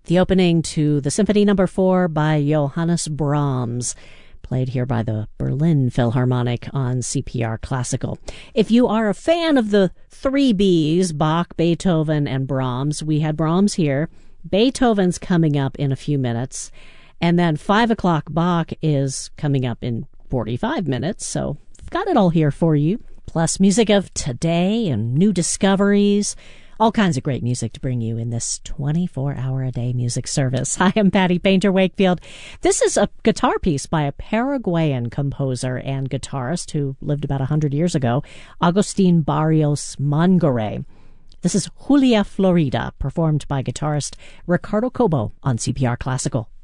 the opening to the Symphony No. 4 by Johannes Brahms, played here by the Berlin Philharmonic on CPR Classical. If you are a fan of the three Bs, Bach, Beethoven, and Brahms, we had Brahms here. Beethoven's coming up in a few minutes. And then 5 o'clock Bach is coming up in 45 minutes. So I've got it all here for you. Plus music of today and new discoveries. All kinds of great music to bring you in this 24-hour-a-day music service. Hi, I'm Patty Painter-Wakefield. This is a guitar piece by a Paraguayan composer and guitarist who lived about 100 years ago, Agustin Barrios Mangare. This is Julia Florida, performed by guitarist Ricardo Cobo on CPR Classical.